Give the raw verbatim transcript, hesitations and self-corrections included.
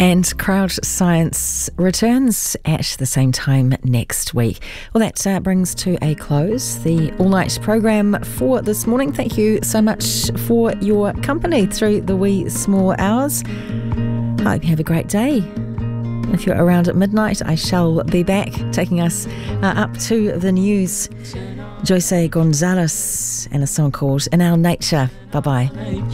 And Crowd Science returns at the same time next week. Well, that uh, brings to a close the all-night programme for this morning. Thank you so much for your company through the wee small hours. I hope you have a great day. If you're around at midnight, I shall be back taking us uh, up to the news. Joyce Gonzalez and a song called In Our Nature. Bye-bye.